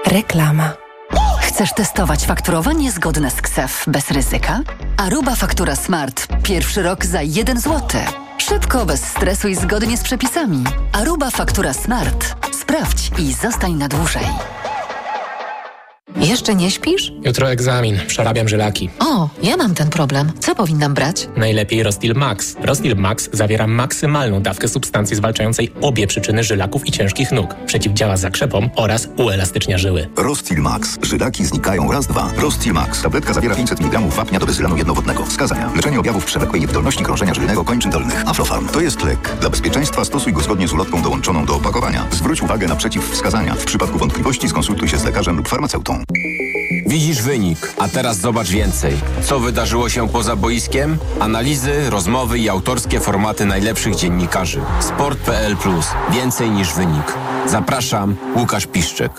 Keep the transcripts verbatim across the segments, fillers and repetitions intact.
Reklama. Chcesz testować fakturowanie zgodne z K S E F bez ryzyka? Aruba Faktura Smart. Pierwszy rok za jeden złoty. Szybko, bez stresu i zgodnie z przepisami. Aruba Faktura Smart. Sprawdź i zostań na dłużej. Jeszcze nie śpisz? Jutro egzamin. Przerabiam żylaki. O, ja mam ten problem. Co powinnam brać? Najlepiej Rostil Max. Rostil Max zawiera maksymalną dawkę substancji zwalczającej obie przyczyny żylaków i ciężkich nóg. Przeciwdziała zakrzepom oraz uelastycznia żyły. Rostil Max. Żylaki znikają raz, dwa. Rostil Max. Tabletka zawiera pięćset miligramów wapnia do bezylanu jednowodnego. Wskazania. Leczenie objawów przewlekłej niewydolności krążenia żylnego kończyn dolnych. Aflofarm. To jest lek. Dla bezpieczeństwa stosuj go zgodnie z ulotką dołączoną do opakowania. Zwróć uwagę na przeciwwskazania. W przypadku wątpliwości skonsultuj się z lekarzem lub farmaceutą. Widzisz wynik, a teraz zobacz więcej. Co wydarzyło się poza boiskiem? Analizy, rozmowy i autorskie formaty najlepszych dziennikarzy. Sport kropka p l plus. Więcej niż wynik. Zapraszam, Łukasz Piszczek.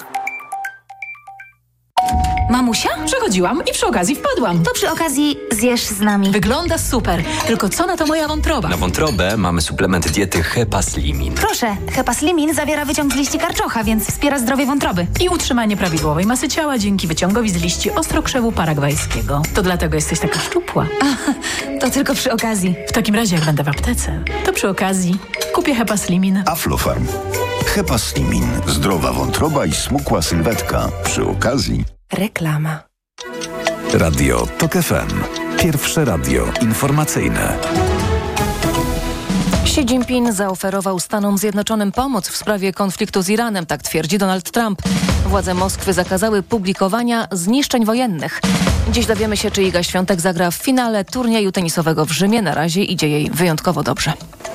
Mamusia? Przechodziłam i przy okazji wpadłam. To przy okazji zjesz z nami. Wygląda super, tylko co na to moja wątroba? Na wątrobę mamy suplement diety Hepaslimin. Proszę, Hepaslimin zawiera wyciąg z liści karczocha, więc wspiera zdrowie wątroby. I utrzymanie prawidłowej masy ciała dzięki wyciągowi z liści ostrokrzewu paragwajskiego. To dlatego jesteś taka szczupła. A, to tylko przy okazji. W takim razie, jak będę w aptece, to przy okazji kupię Hepaslimin. Aflofarm. Hepaslimin. Zdrowa wątroba i smukła sylwetka. Przy okazji... Reklama. Radio Tok F M. Pierwsze radio informacyjne. Xi Jinping zaoferował Stanom Zjednoczonym pomoc w sprawie konfliktu z Iranem, tak twierdzi Donald Trump. Władze Moskwy zakazały publikowania zniszczeń wojennych. Dziś dowiemy się, czy Iga Świątek zagra w finale turnieju tenisowego w Rzymie. Na razie idzie jej wyjątkowo dobrze.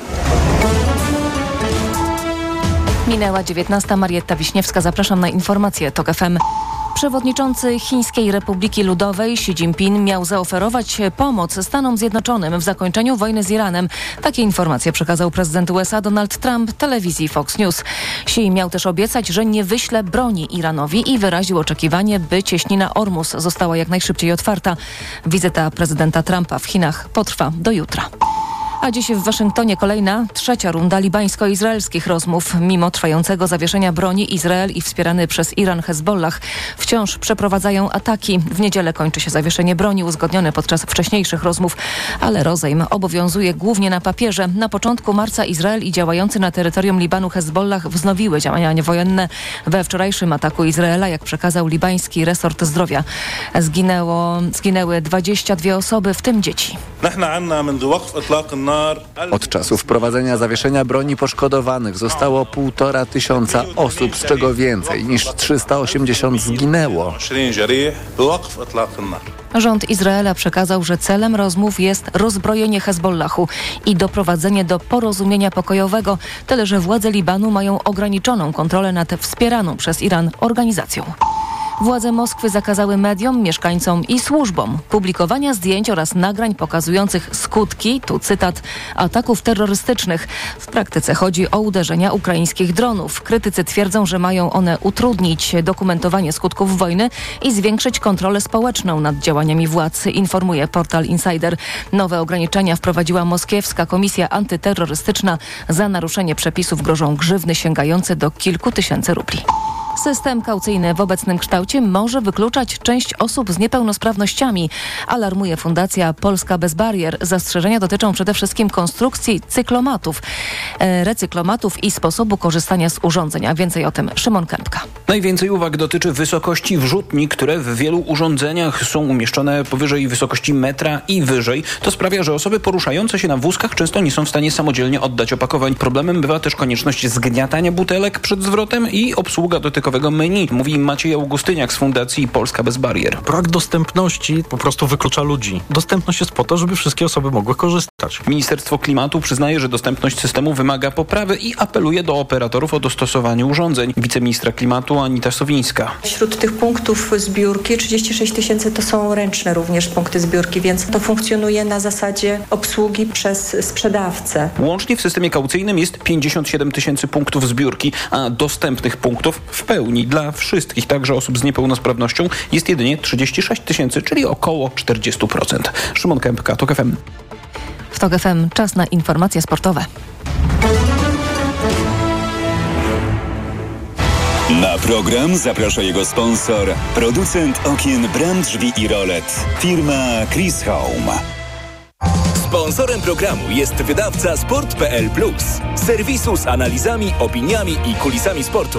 Minęła dziewiętnasta. Marietta Wiśniewska. Zapraszam na informacje Tok F M. Przewodniczący Chińskiej Republiki Ludowej Xi Jinping miał zaoferować pomoc Stanom Zjednoczonym w zakończeniu wojny z Iranem. Takie informacje przekazał prezydent U S A Donald Trump telewizji Fox News. Xi miał też obiecać, że nie wyśle broni Iranowi i wyraził oczekiwanie, by cieśnina Ormus została jak najszybciej otwarta. Wizyta prezydenta Trumpa w Chinach potrwa do jutra. A dziś w Waszyngtonie kolejna, trzecia runda libańsko-izraelskich rozmów. Mimo trwającego zawieszenia broni Izrael i wspierany przez Iran Hezbollah wciąż przeprowadzają ataki. W niedzielę kończy się zawieszenie broni uzgodnione podczas wcześniejszych rozmów, ale rozejm obowiązuje głównie na papierze. Na początku marca Izrael i działający na terytorium Libanu Hezbollah wznowiły działania wojenne. We wczorajszym ataku Izraela, jak przekazał libański resort zdrowia, zginęło, zginęły dwadzieścia dwie osoby, w tym dzieci. Od czasu wprowadzenia zawieszenia broni poszkodowanych zostało półtora tysiąca osób, z czego więcej niż trzysta osiemdziesiąt zginęło. Rząd Izraela przekazał, że celem rozmów jest rozbrojenie Hezbollahu i doprowadzenie do porozumienia pokojowego, tyle że władze Libanu mają ograniczoną kontrolę nad wspieraną przez Iran organizacją. Władze Moskwy zakazały mediom, mieszkańcom i służbom publikowania zdjęć oraz nagrań pokazujących skutki, tu cytat, ataków terrorystycznych. W praktyce chodzi o uderzenia ukraińskich dronów. Krytycy twierdzą, że mają one utrudnić dokumentowanie skutków wojny i zwiększyć kontrolę społeczną nad działaniami władz, informuje portal Insider. Nowe ograniczenia wprowadziła moskiewska komisja antyterrorystyczna. Za naruszenie przepisów grożą grzywny sięgające do kilku tysięcy rubli. System kaucyjny w obecnym kształcie może wykluczać część osób z niepełnosprawnościami, alarmuje Fundacja Polska Bez Barier. Zastrzeżenia dotyczą przede wszystkim konstrukcji cyklomatów, e, recyklomatów i sposobu korzystania z urządzeń. A więcej o tym Szymon Kępka. Najwięcej uwag dotyczy wysokości wrzutni, które w wielu urządzeniach są umieszczone powyżej wysokości metra i wyżej. To sprawia, że osoby poruszające się na wózkach często nie są w stanie samodzielnie oddać opakowań. Problemem bywa też konieczność zgniatania butelek przed zwrotem i obsługa dotykowego menu, mówi Maciej Augustyniak z Fundacji Polska Bez Barier. Brak dostępności po prostu wyklucza ludzi. Dostępność jest po to, żeby wszystkie osoby mogły korzystać. Ministerstwo Klimatu przyznaje, że dostępność systemu wymaga poprawy i apeluje do operatorów o dostosowanie urządzeń. Wiceministra Klimatu Anita Sowińska. Wśród tych punktów zbiórki trzydzieści sześć tysięcy to są ręczne również punkty zbiórki, więc to funkcjonuje na zasadzie obsługi przez sprzedawcę. Łącznie w systemie kaucyjnym jest pięćdziesiąt siedem tysięcy punktów zbiórki, a dostępnych punktów w pełni dla wszystkich, także osób z niepełnosprawnością, jest jedynie trzydzieści sześć tysięcy, czyli około czterdzieści procent. Szymon Kępka, Tok F M. W Tok F M czas na informacje sportowe. Na program zaprasza jego sponsor, producent okien, bram, drzwi i rolet, firma Chris Home. Sponsorem programu jest wydawca Sport kropka p l plus, serwisu z analizami, opiniami i kulisami sportu.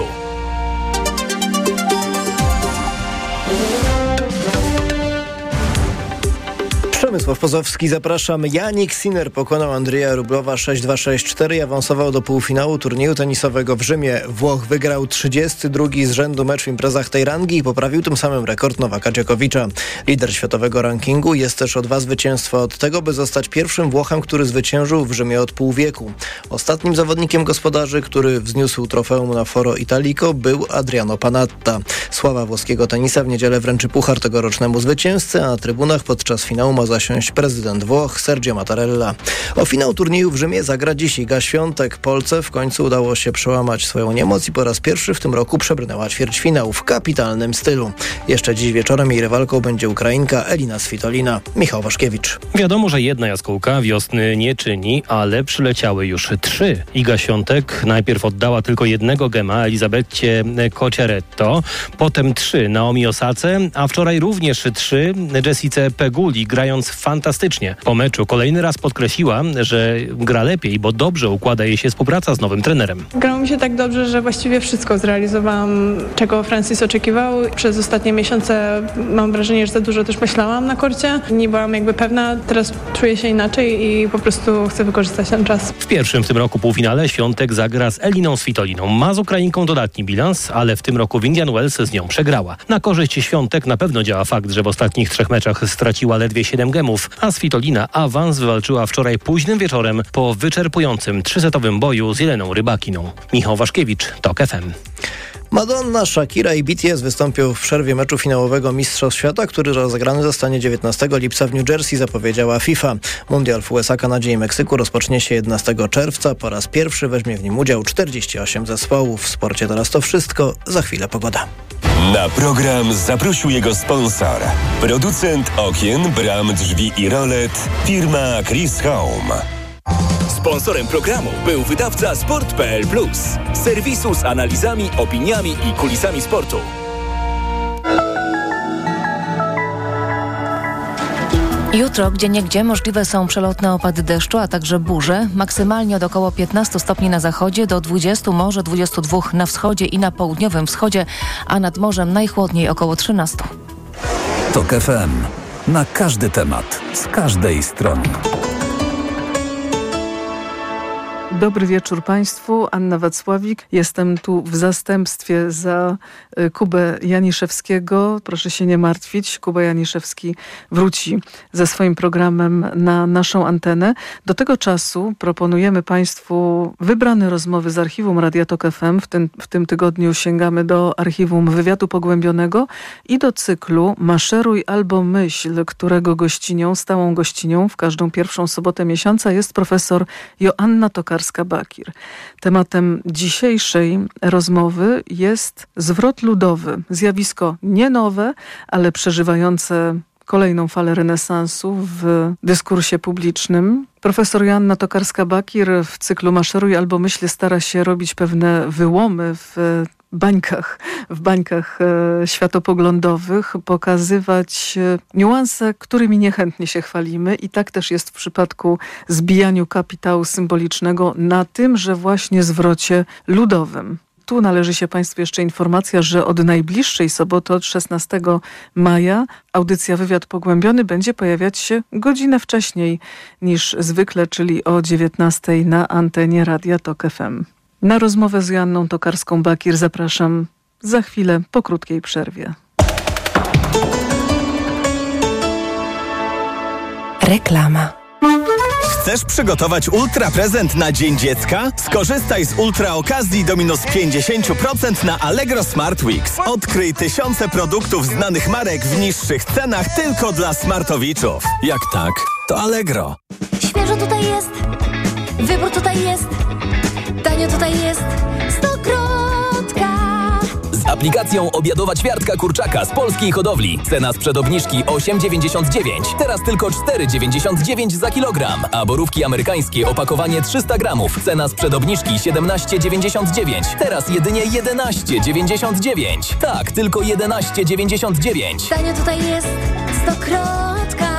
Przemysław Pozowski, zapraszam. Jannik Sinner pokonał Andrzeja Rublowa sześć dwa sześć cztery i awansował do półfinału turnieju tenisowego w Rzymie. Włoch wygrał trzydziesty drugi z rzędu mecz w imprezach tej rangi i poprawił tym samym rekord Nowaka Dziokowicza. Lider światowego rankingu jest też o dwa zwycięstwa od tego, by zostać pierwszym Włochem, który zwyciężył w Rzymie od pół wieku. Ostatnim zawodnikiem gospodarzy, który wzniósł trofeum na Foro Italico, był Adriano Panatta. Sława włoskiego tenisa w niedzielę wręczy puchar tegorocznemu zwycięzcy, a na trybunach podczas finału ma zasiąść prezydent Włoch Sergio Mattarella. O finał turnieju w Rzymie zagra dziś Iga Świątek. Polce w końcu udało się przełamać swoją niemoc i po raz pierwszy w tym roku przebrnęła ćwierćfinał w kapitalnym stylu. Jeszcze dziś wieczorem jej rywalką będzie Ukrainka Elina Svitolina. Michał Waszkiewicz. Wiadomo, że jedna jaskółka wiosny nie czyni, ale przyleciały już trzy. Iga Świątek najpierw oddała tylko jednego gema Elizabecie Cocciaretto, potem trzy Naomi Osace, a wczoraj również trzy Jessice Peguli, grając fantastycznie. Po meczu kolejny raz podkreśliła, że gra lepiej, bo dobrze układa jej się współpraca z nowym trenerem. Grało mi się tak dobrze, że właściwie wszystko zrealizowałam, czego Francis oczekiwał. Przez ostatnie miesiące mam wrażenie, że za dużo też myślałam na korcie. Nie byłam jakby pewna, teraz czuję się inaczej i po prostu chcę wykorzystać ten czas. W pierwszym w tym roku półfinale Świątek zagra z Eliną Svitoliną. Ma z Ukrainką dodatni bilans, ale w tym roku w Indian Wells z nią przegrała. Na korzyść Świątek na pewno działa fakt, że w ostatnich trzech meczach straciła ledwie siedem gemów, a Svitolina awans wywalczyła wczoraj późnym wieczorem po wyczerpującym trzysetowym boju z Jeleną Rybakiną. Michał Waszkiewicz, TOK F M. Madonna, Shakira i B T S wystąpią w przerwie meczu finałowego Mistrzostw Świata, który rozegrany zostanie dziewiętnastego lipca w New Jersey, zapowiedziała FIFA. Mundial w U S A, Kanadzie i Meksyku rozpocznie się jedenastego czerwca. Po raz pierwszy weźmie w nim udział czterdzieści osiem zespołów. W sporcie teraz to wszystko. Za chwilę pogoda. Na program zaprosił jego sponsor, producent okien, bram, drzwi i rolet, firma Chris Home. Sponsorem programu był wydawca Sport kropka p l plus, serwisu z analizami, opiniami i kulisami sportu. Jutro gdzieniegdzie możliwe są przelotne opady deszczu, a także burze. Maksymalnie od około piętnastu stopni na zachodzie do dwudziestu, może dwudziestu dwóch na wschodzie i na południowym wschodzie, a nad morzem najchłodniej około trzynastu. TOK F M. Na każdy temat, z każdej strony. Dobry wieczór Państwu. Anna Wacławik. Jestem tu w zastępstwie za Kubę Janiszewskiego. Proszę się nie martwić. Kuba Janiszewski wróci ze swoim programem na naszą antenę. Do tego czasu proponujemy Państwu wybrane rozmowy z archiwum Radia Tok F M. W tym, w tym tygodniu sięgamy do archiwum wywiadu pogłębionego i do cyklu Maszeruj albo myśl, którego gościnią, stałą gościnią w każdą pierwszą sobotę miesiąca jest profesor Joanna Tokarska-Bakir. Tematem dzisiejszej rozmowy jest zwrot ludowy. Zjawisko nie nowe, ale przeżywające kolejną falę renesansu w dyskursie publicznym. Profesor Joanna Tokarska-Bakir w cyklu Maszeruj albo myśl stara się robić pewne wyłomy w bańkach, w bańkach e, światopoglądowych, pokazywać e, niuanse, którymi niechętnie się chwalimy. I tak też jest w przypadku zbijaniu kapitału symbolicznego na tym, że właśnie zwrocie ludowym. Tu należy się Państwu jeszcze informacja, że od najbliższej soboty, od szesnastego maja, audycja Wywiad Pogłębiony będzie pojawiać się godzinę wcześniej niż zwykle, czyli o dziewiętnastej na antenie Radia Tok F M. Na rozmowę z Joanną Tokarską-Bakir zapraszam za chwilę po krótkiej przerwie. Reklama. Chcesz przygotować ultra prezent na Dzień Dziecka? Skorzystaj z ultra okazji do minus pięćdziesiąt procent na Allegro Smart Weeks. Odkryj tysiące produktów znanych marek w niższych cenach tylko dla smartowiczów. Jak tak, to Allegro. Świeżo tutaj jest, wybór tutaj jest, tanio tutaj jest, Stokrotka. aplikacją obiadowa ćwiartka kurczaka z polskiej hodowli. Cena sprzed obniżki osiem dziewięćdziesiąt dziewięć. Teraz tylko cztery dziewięćdziesiąt dziewięć za kilogram. A borówki amerykańskie opakowanie trzysta gramów. Cena sprzed obniżki siedemnaście dziewięćdziesiąt dziewięć. Teraz jedynie jedenaście dziewięćdziesiąt dziewięć. Tak, tylko jedenaście dziewięćdziesiąt dziewięć. Tanio tutaj jest stokrotka.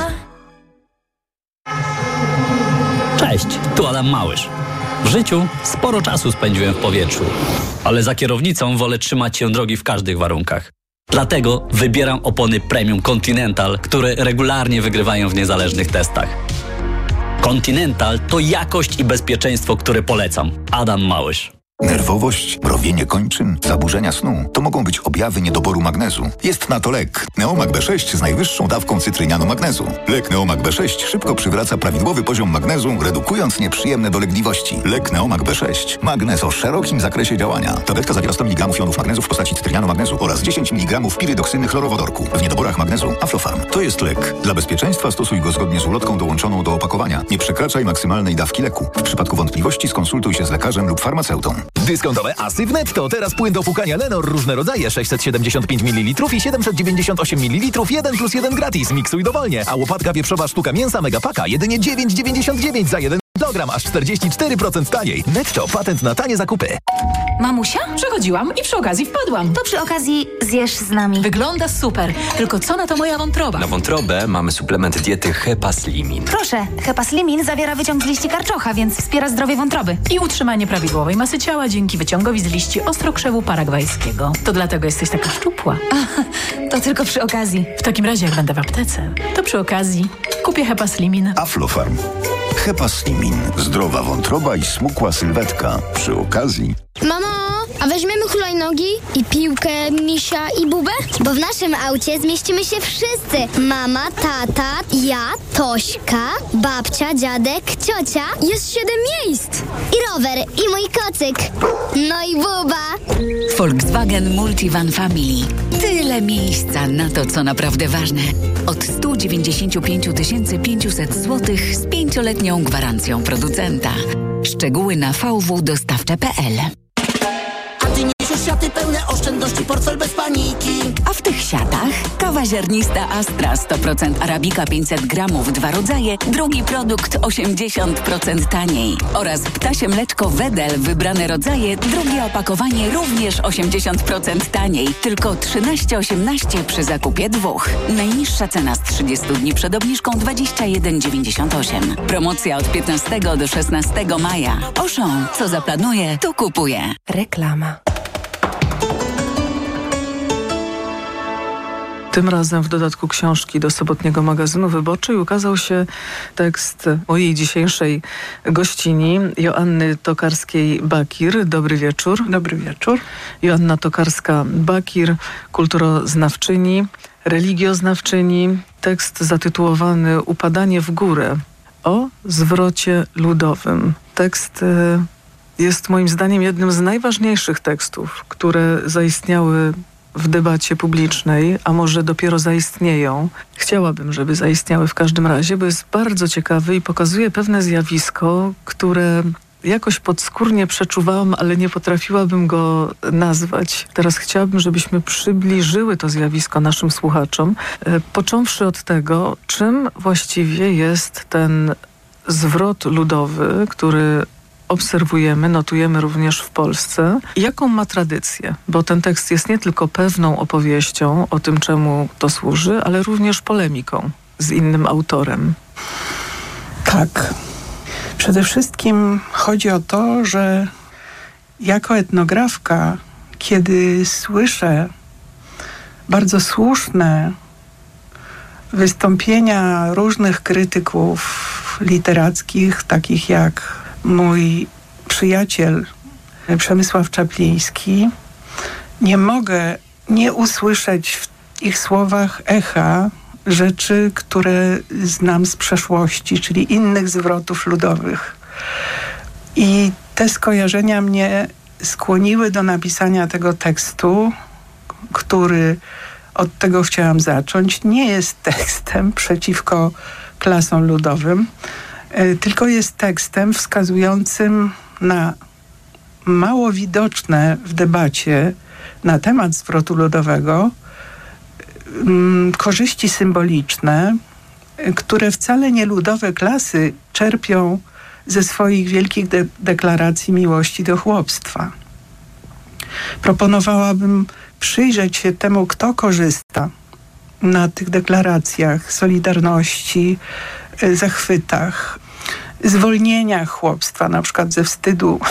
Cześć, tu Adam Małysz. W życiu sporo czasu spędziłem w powietrzu, ale za kierownicą wolę trzymać się drogi w każdych warunkach. Dlatego wybieram opony Premium Continental, które regularnie wygrywają w niezależnych testach. Continental to jakość i bezpieczeństwo, które polecam. Adam Małysz. Nerwowość, mrowienie kończyn, zaburzenia snu to mogą być objawy niedoboru magnezu. Jest na to lek Neomag B sześć z najwyższą dawką cytrynianu magnezu. Lek Neomag B sześć szybko przywraca prawidłowy poziom magnezu, redukując nieprzyjemne dolegliwości. Lek Neomag B sześć. Magnez o szerokim zakresie działania. Tabletka zawiera sto miligramów jonów magnezu w postaci cytrynianu magnezu oraz dziesięć miligramów pirydoksyny chlorowodorku. W niedoborach magnezu Aflofarm. To jest lek. Dla bezpieczeństwa stosuj go zgodnie z ulotką dołączoną do opakowania. Nie przekraczaj maksymalnej dawki leku. W przypadku wątpliwości skonsultuj się z lekarzem lub farmaceutą. Dyskontowe asy w Netto. Teraz płyn do płukania Lenor różne rodzaje sześćset siedemdziesiąt pięć mililitrów i siedemset dziewięćdziesiąt osiem mililitrów. jeden plus jeden gratis. Miksuj dowolnie. A łopatka wieprzowa sztuka mięsa Megapaka jedynie dziewięć dziewięćdziesiąt dziewięć za jeden kilogram, aż czterdzieści cztery procent taniej. Netto. Patent na tanie zakupy. Mamusia? Przechodziłam i przy okazji wpadłam. To przy okazji zjesz z nami. Wygląda super. Tylko co na to moja wątroba? Na wątrobę mamy suplement diety Hepaslimin. Proszę, Hepaslimin zawiera wyciąg z liści karczocha, więc wspiera zdrowie wątroby. I utrzymanie prawidłowej masy ciała dzięki wyciągowi z liści ostrokrzewu paragwajskiego. To dlatego jesteś taka szczupła. A, to tylko przy okazji. W takim razie, jak będę w aptece, to przy okazji kupię Hepaslimin. Aflofarm. Hepaslimin. Zdrowa wątroba i smukła sylwetka. Przy okazji... Mamo, a weźmiemy hulajnogi i piłkę, misia i bubę? Bo w naszym aucie zmieścimy się wszyscy. Mama, tata, ja, Tośka, babcia, dziadek, ciocia. Jest siedem miejsc. I rower, i mój kocyk. No i buba. Volkswagen Multivan Family. Tyle miejsca na to, co naprawdę ważne. Od sto dziewięćdziesiąt pięć tysięcy pięćset złotych z pięcioletnią gwarancją producenta. Szczegóły na v w dostawcze kropka p l. A ty niesiesz siaty pełne oszczędności, portfel bez paniki. A w tych siatach kawa ziarnista Astra sto procent Arabika pięćset gramów, dwa rodzaje, drugi produkt osiemdziesiąt procent taniej. Oraz ptasie mleczko Wedel, wybrane rodzaje, drugie opakowanie również osiemdziesiąt procent taniej. Tylko trzynaście osiemnaście przy zakupie dwóch. Najniższa cena z trzydziestu dni przed obniżką dwadzieścia jeden dziewięćdziesiąt osiem. Promocja od piętnastego do szesnastego maja. Auchan, co zaplanuje, to kupuje. Reklama. Tym razem w dodatku książki do sobotniego magazynu Wyborczej ukazał się tekst mojej dzisiejszej gościni, Joanny Tokarskiej-Bakir. Dobry wieczór. Dobry wieczór. Joanna Tokarska-Bakir, kulturoznawczyni, religioznawczyni. Tekst zatytułowany Upadanie w górę o zwrocie ludowym. Tekst jest moim zdaniem jednym z najważniejszych tekstów, które zaistniały w debacie publicznej, a może dopiero zaistnieją. Chciałabym, żeby zaistniały w każdym razie, bo jest bardzo ciekawy i pokazuje pewne zjawisko, które jakoś podskórnie przeczuwałam, ale nie potrafiłabym go nazwać. Teraz chciałabym, żebyśmy przybliżyły to zjawisko naszym słuchaczom, począwszy od tego, czym właściwie jest ten zwrot ludowy, który obserwujemy, notujemy również w Polsce. Jaką ma tradycję? Bo ten tekst jest nie tylko pewną opowieścią o tym, czemu to służy, ale również polemiką z innym autorem. Tak. Przede wszystkim chodzi o to, że jako etnografka, kiedy słyszę bardzo słuszne wystąpienia różnych krytyków literackich, takich jak mój przyjaciel Przemysław Czapliński, nie mogę nie usłyszeć w ich słowach echa rzeczy, które znam z przeszłości, czyli innych zwrotów ludowych. I te skojarzenia mnie skłoniły do napisania tego tekstu, który, od tego chciałam zacząć, nie jest tekstem przeciwko klasom ludowym, tylko jest tekstem wskazującym na mało widoczne w debacie na temat zwrotu ludowego korzyści symboliczne, które wcale nie ludowe klasy czerpią ze swoich wielkich de- deklaracji miłości do chłopstwa. Proponowałabym przyjrzeć się temu, kto korzysta na tych deklaracjach solidarności, zachwytach, zwolnieniach chłopstwa, na przykład ze wstydu,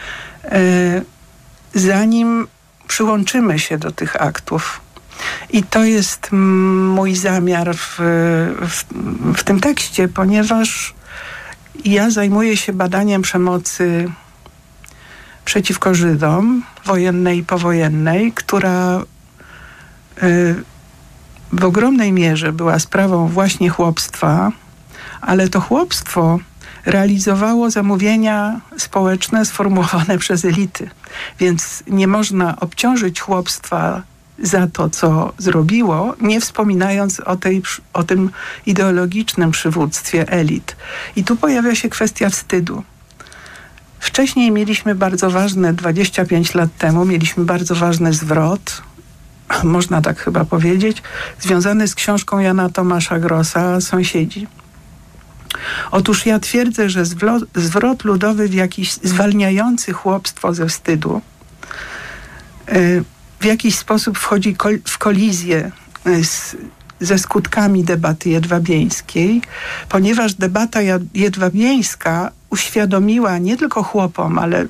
zanim przyłączymy się do tych aktów. I to jest mój zamiar w, w, w tym tekście, ponieważ ja zajmuję się badaniem przemocy przeciwko Żydom, wojennej i powojennej, która y, w ogromnej mierze była sprawą właśnie chłopstwa, ale to chłopstwo realizowało zamówienia społeczne sformułowane przez elity. Więc nie można obciążyć chłopstwa za to, co zrobiło, nie wspominając o, tej, o tym ideologicznym przywództwie elit. I tu pojawia się kwestia wstydu. Wcześniej mieliśmy bardzo ważny, dwadzieścia pięć lat temu, mieliśmy bardzo ważny zwrot, można tak chyba powiedzieć, związany z książką Jana Tomasza Grossa Sąsiedzi. Otóż ja twierdzę, że zwrot, zwrot ludowy w jakiś zwalniający chłopstwo ze wstydu y, w jakiś sposób wchodzi kol, w kolizję z, ze skutkami debaty jedwabieńskiej, ponieważ debata jedwabieńska uświadomiła nie tylko chłopom, ale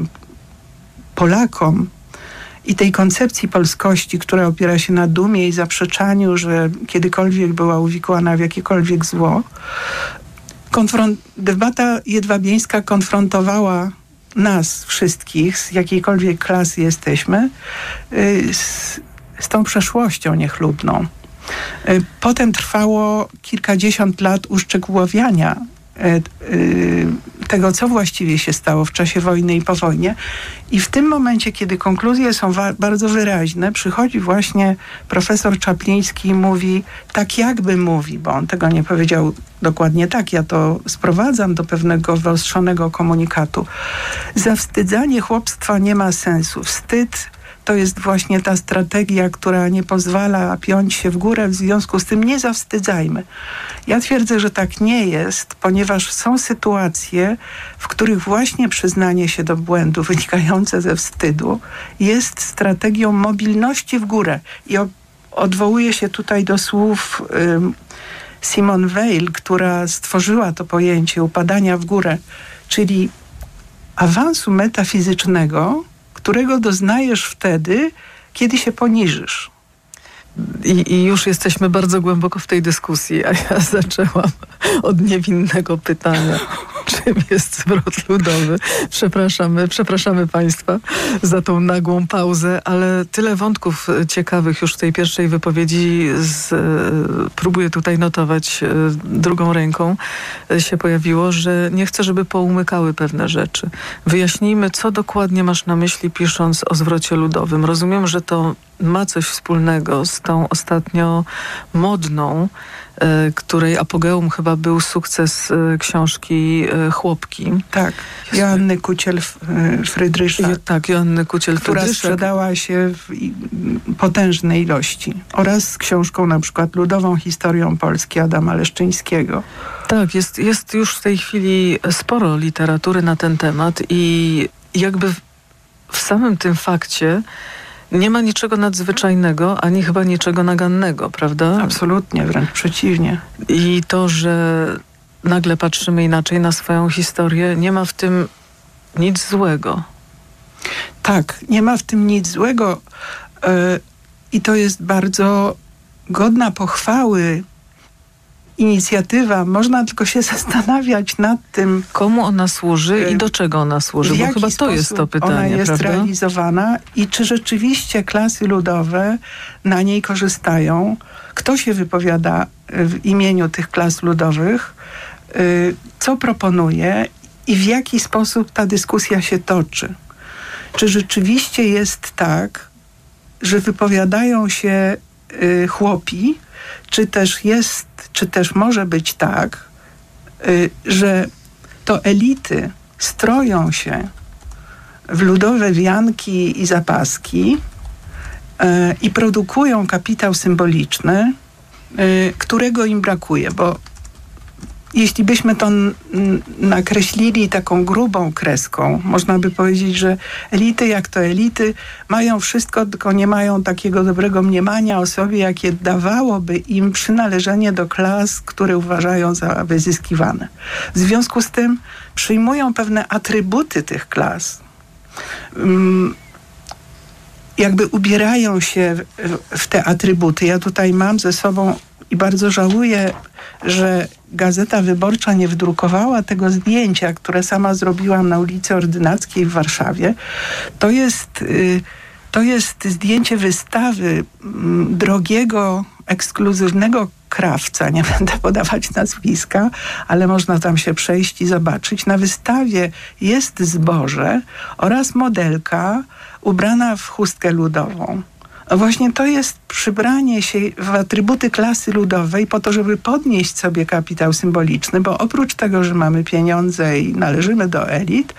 Polakom i tej koncepcji polskości, która opiera się na dumie i zaprzeczaniu, że kiedykolwiek była uwikłana w jakiekolwiek zło. Konfront- debata jedwabieńska konfrontowała nas wszystkich, z jakiejkolwiek klasy jesteśmy, z, z tą przeszłością niechlubną. Potem trwało kilkadziesiąt lat uszczegółowiania tego, co właściwie się stało w czasie wojny i po wojnie. I w tym momencie, kiedy konkluzje są wa- bardzo wyraźne, przychodzi właśnie profesor Czapliński i mówi, tak jakby mówi, bo on tego nie powiedział dokładnie tak, ja to sprowadzam do pewnego wyostrzonego komunikatu. Zawstydzanie chłopstwa nie ma sensu. Wstyd to jest właśnie ta strategia, która nie pozwala piąć się w górę, w związku z tym nie zawstydzajmy. Ja twierdzę, że tak nie jest, ponieważ są sytuacje, w których właśnie przyznanie się do błędu wynikające ze wstydu jest strategią mobilności w górę. I o, odwołuję się tutaj do słów ym, Simone Weil, która stworzyła to pojęcie upadania w górę, czyli awansu metafizycznego, którego doznajesz wtedy, kiedy się poniżysz. I, I już jesteśmy bardzo głęboko w tej dyskusji, a ja zaczęłam od niewinnego pytania, czym jest zwrot ludowy. Przepraszamy, przepraszamy Państwa za tą nagłą pauzę, ale tyle wątków ciekawych już w tej pierwszej wypowiedzi z, próbuję tutaj notować drugą ręką, się pojawiło, że nie chcę, żeby poumykały pewne rzeczy. Wyjaśnijmy, co dokładnie masz na myśli, pisząc o zwrocie ludowym. Rozumiem, że to ma coś wspólnego z tą ostatnio modną, y, której apogeum chyba był sukces y, książki y, Chłopki. Tak, Joanny Kuciel-Frydryszak. Jo, tak, Joanny Kuciel-Frydryszak. Która sprzedała się w potężnej ilości. Oraz z książką na przykład Ludową historią Polski Adama Leszczyńskiego. Tak, jest, jest już w tej chwili sporo literatury na ten temat i jakby w, w samym tym fakcie nie ma niczego nadzwyczajnego, ani chyba niczego nagannego, prawda? Absolutnie, wręcz przeciwnie. I to, że nagle patrzymy inaczej na swoją historię, nie ma w tym nic złego. Tak, nie ma w tym nic złego yy, i to jest bardzo godna pochwały inicjatywa. Można tylko się zastanawiać nad tym, komu ona służy i do czego ona służy, bo chyba to jest to pytanie, ona jest prawda? realizowana i czy rzeczywiście klasy ludowe na niej korzystają. Kto się wypowiada w imieniu tych klas ludowych, co proponuje i w jaki sposób ta dyskusja się toczy. Czy rzeczywiście jest tak, że wypowiadają się chłopi, czy też jest, czy też może być tak, y, że to elity stroją się w ludowe wianki i zapaski e, i produkują kapitał symboliczny, e, którego im brakuje, bo jeśli byśmy to n- nakreślili taką grubą kreską, można by powiedzieć, że elity jak to elity mają wszystko, tylko nie mają takiego dobrego mniemania o sobie, jakie dawałoby im przynależenie do klas, które uważają za wyzyskiwane. W związku z tym przyjmują pewne atrybuty tych klas, um, jakby ubierają się w, w te atrybuty. Ja tutaj mam ze sobą i bardzo żałuję, że Gazeta Wyborcza nie wydrukowała tego zdjęcia, które sama zrobiłam na ulicy Ordynackiej w Warszawie. To jest, to jest zdjęcie wystawy drogiego, ekskluzywnego krawca. Nie będę podawać nazwiska, ale można tam się przejść i zobaczyć. Na wystawie jest zboże oraz modelka ubrana w chustkę ludową. Właśnie to jest przybranie się w atrybuty klasy ludowej po to, żeby podnieść sobie kapitał symboliczny, bo oprócz tego, że mamy pieniądze i należymy do elit,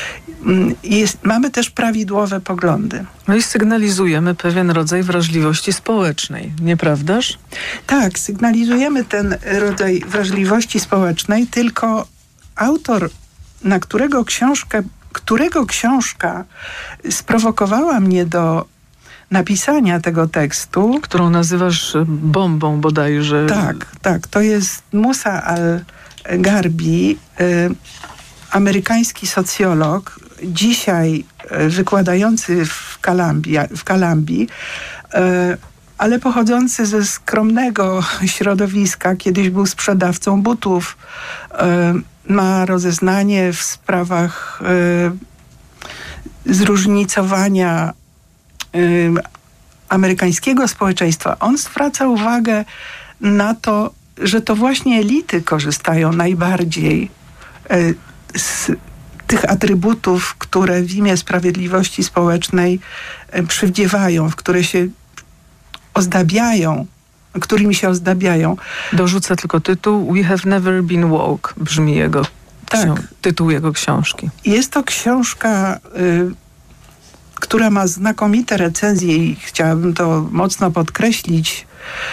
jest, mamy też prawidłowe poglądy. No i sygnalizujemy pewien rodzaj wrażliwości społecznej, nieprawdaż? Tak, sygnalizujemy ten rodzaj wrażliwości społecznej, tylko autor, na którego książkę, którego książka sprowokowała mnie do napisania tego tekstu. Którą nazywasz bombą bodajże. Tak, tak. To jest Musa al-Garbi, y, amerykański socjolog, dzisiaj y, wykładający w Kolumbii, w Kolumbii, y, ale pochodzący ze skromnego środowiska. Kiedyś był sprzedawcą butów. Y, ma rozeznanie w sprawach y, zróżnicowania amerykańskiego społeczeństwa. On zwraca uwagę na to, że to właśnie elity korzystają najbardziej z tych atrybutów, które w imię sprawiedliwości społecznej przywdziewają, w które się ozdabiają, którymi się ozdabiają. Dorzucę tylko tytuł We have never been woke, brzmi jego tak. książ- tytuł jego książki. Jest to książka y, która ma znakomite recenzje i chciałabym to mocno podkreślić,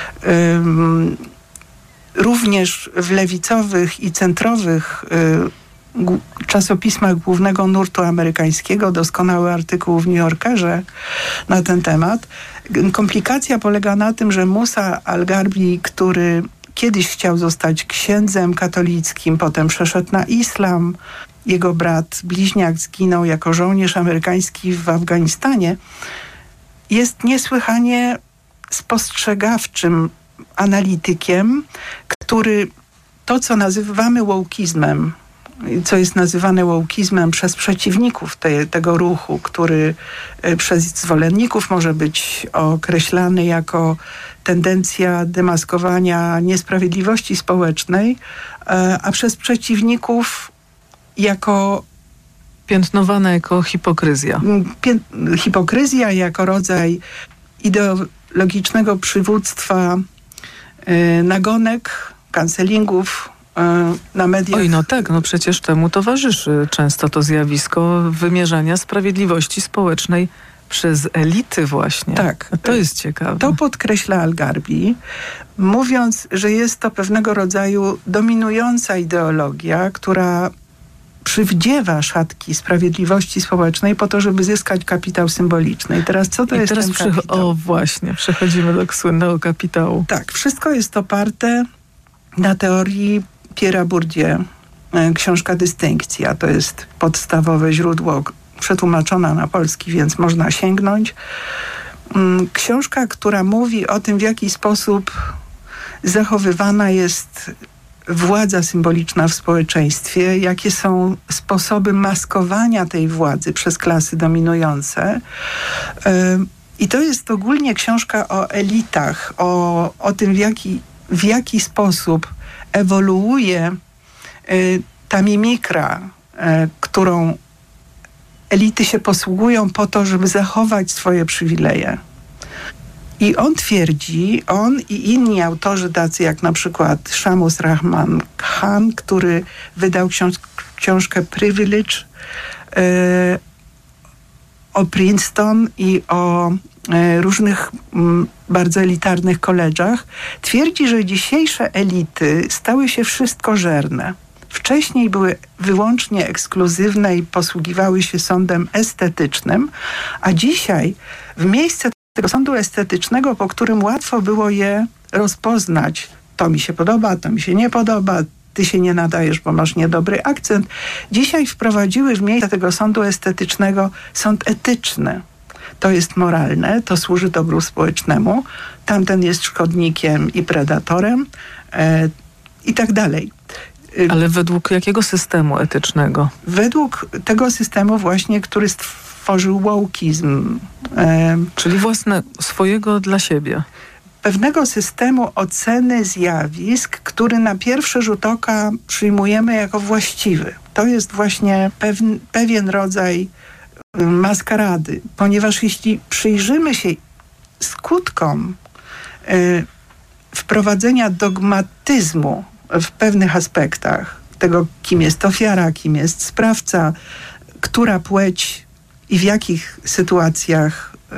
um, również w lewicowych i centrowych y, czasopismach głównego nurtu amerykańskiego, doskonały artykuł w New Yorkerze na ten temat. Komplikacja polega na tym, że Musa al-Garbi, który kiedyś chciał zostać księdzem katolickim, potem przeszedł na islam, jego brat bliźniak zginął jako żołnierz amerykański w Afganistanie, jest niesłychanie spostrzegawczym analitykiem, który to, co nazywamy wołkizmem, co jest nazywane wołkizmem przez przeciwników te, tego ruchu, który przez zwolenników może być określany jako tendencja demaskowania niesprawiedliwości społecznej, a przez przeciwników jako piętnowana jako hipokryzja. Pię, hipokryzja jako rodzaj ideologicznego przywództwa, yy, nagonek, kancelingów yy, na mediach. Oj, no tak, no przecież temu towarzyszy często to zjawisko wymierzania sprawiedliwości społecznej przez elity właśnie. Tak. To jest ciekawe. To podkreśla al-Garbi, mówiąc, że jest to pewnego rodzaju dominująca ideologia, która przywdziewa szatki sprawiedliwości społecznej po to, żeby zyskać kapitał symboliczny. I teraz co to I jest teraz ten przy... kapitał? O właśnie, przechodzimy do słynnego kapitału. Tak, wszystko jest oparte na teorii Pierre'a Bourdieu. Książka Dystynkcja to jest podstawowe źródło, przetłumaczona na polski, więc można sięgnąć. Książka, która mówi o tym, w jaki sposób zachowywana jest władza symboliczna w społeczeństwie, jakie są sposoby maskowania tej władzy przez klasy dominujące. I to jest ogólnie książka o elitach, o, o tym, w jaki, w jaki sposób ewoluuje ta mimikra, którą elity się posługują po to, żeby zachować swoje przywileje. I on twierdzi, on i inni autorzy, tacy jak na przykład Shamus Rahman Khan, który wydał książ- książkę Privilege yy, o Princeton i o różnych bardzo elitarnych koledżach, twierdzi, że dzisiejsze elity stały się wszystkożerne. Wcześniej były wyłącznie ekskluzywne i posługiwały się sądem estetycznym, a dzisiaj w miejsce tego sądu estetycznego, po którym łatwo było je rozpoznać, to mi się podoba, to mi się nie podoba, ty się nie nadajesz, bo masz niedobry akcent, dzisiaj wprowadziły w miejsce tego sądu estetycznego sąd etyczny. To jest moralne, to służy dobru społecznemu, tamten jest szkodnikiem i predatorem e, i tak dalej. Ale według jakiego systemu etycznego? Według tego systemu właśnie, który stworzył wołkizm. E, Czyli własne, swojego dla siebie. Pewnego systemu oceny zjawisk, który na pierwszy rzut oka przyjmujemy jako właściwy. To jest właśnie pewien, pewien rodzaj maskarady, ponieważ jeśli przyjrzymy się skutkom y, wprowadzenia dogmatyzmu w pewnych aspektach tego, kim jest ofiara, kim jest sprawca, która płeć i w jakich sytuacjach y,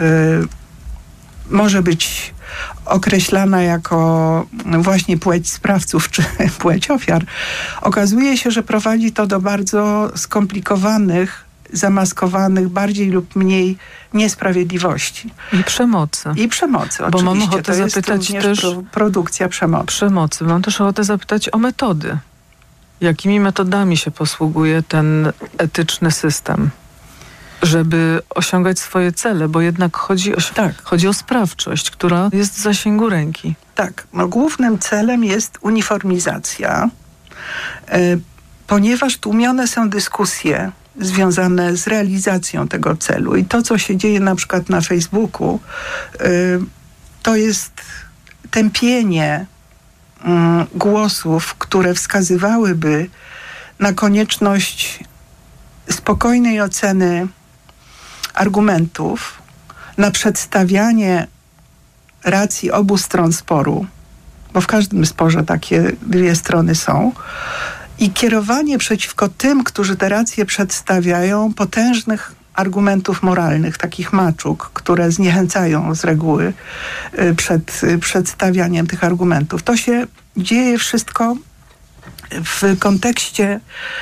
może być określana jako właśnie płeć sprawców czy płeć ofiar, okazuje się, że prowadzi to do bardzo skomplikowanych, zamaskowanych, bardziej lub mniej niesprawiedliwości. I przemocy. I przemocy, Bo oczywiście. mam ochotę to jest zapytać też pro, produkcja przemocy. Przemocy. Mam też ochotę zapytać o metody. Jakimi metodami się posługuje ten etyczny system, żeby osiągać swoje cele, bo jednak chodzi o, tak. chodzi o sprawczość, która jest w zasięgu ręki. Tak. No, głównym celem jest uniformizacja, y, ponieważ tłumione są dyskusje związane z realizacją tego celu. I to, co się dzieje na przykład na Facebooku, y, to jest tępienie y, głosów, które wskazywałyby na konieczność spokojnej oceny argumentów, na przedstawianie racji obu stron sporu, bo w każdym sporze takie dwie strony są, i kierowanie przeciwko tym, którzy te racje przedstawiają, potężnych argumentów moralnych, takich maczug, które zniechęcają z reguły przed przedstawianiem tych argumentów. To się dzieje wszystko w kontekście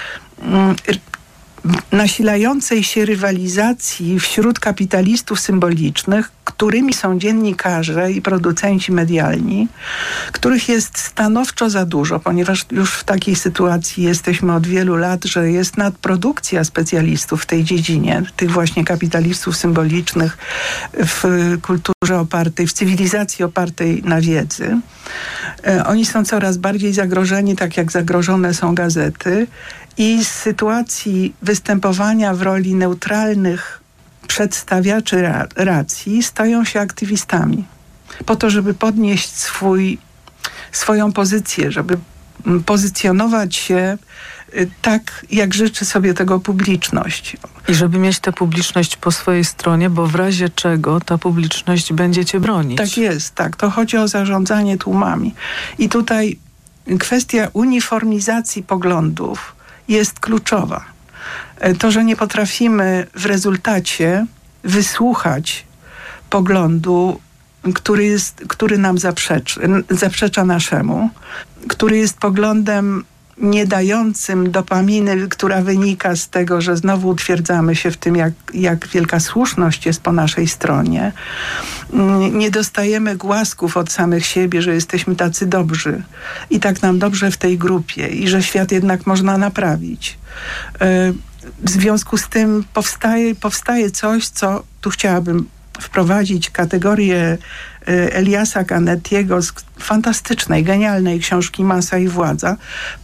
nasilającej się rywalizacji wśród kapitalistów symbolicznych, którymi są dziennikarze i producenci medialni, których jest stanowczo za dużo, ponieważ już w takiej sytuacji jesteśmy od wielu lat, że jest nadprodukcja specjalistów w tej dziedzinie, tych właśnie kapitalistów symbolicznych w kulturze opartej, w cywilizacji opartej na wiedzy. Oni są coraz bardziej zagrożeni, tak jak zagrożone są gazety, i z sytuacji występowania w roli neutralnych przedstawiaczy ra- racji stają się aktywistami. Po to, żeby podnieść swój, swoją pozycję, żeby pozycjonować się tak, jak życzy sobie tego publiczność. I żeby mieć tę publiczność po swojej stronie, bo w razie czego ta publiczność będzie cię bronić. Tak jest, tak. To chodzi o zarządzanie tłumami. I tutaj kwestia uniformizacji poglądów jest kluczowa. To, że nie potrafimy w rezultacie wysłuchać poglądu, który, jest, który nam zaprzeczy, zaprzecza naszemu, który jest poglądem nie dającym dopaminy, która wynika z tego, że znowu utwierdzamy się w tym, jak, jak wielka słuszność jest po naszej stronie. Nie dostajemy głasków od samych siebie, że jesteśmy tacy dobrzy i tak nam dobrze w tej grupie i że świat jednak można naprawić. W związku z tym powstaje, powstaje coś, co tu chciałabym wprowadzić, kategorię Eliasa Canettiego z fantastycznej, genialnej książki Masa i władza.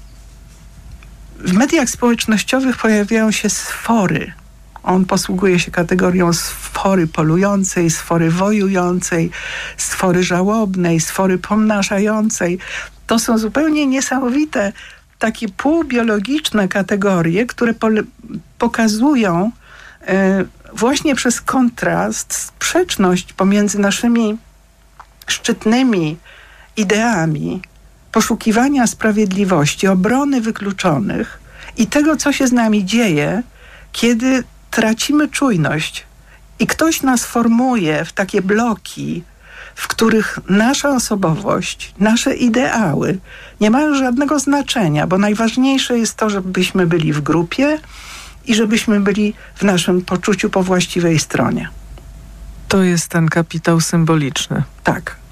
W mediach społecznościowych pojawiają się sfory. On posługuje się kategorią sfory polującej, sfory wojującej, sfory żałobnej, sfory pomnażającej. To są zupełnie niesamowite takie półbiologiczne kategorie, które pole- pokazują y, właśnie przez kontrast, sprzeczność pomiędzy naszymi szczytnymi ideami poszukiwania sprawiedliwości, obrony wykluczonych i tego, co się z nami dzieje, kiedy tracimy czujność I ktoś nas formuje w takie bloki, w których nasza osobowość, nasze ideały nie mają żadnego znaczenia, bo najważniejsze jest to, żebyśmy byli w grupie i żebyśmy byli w naszym poczuciu po właściwej stronie. To jest ten kapitał symboliczny. Tak.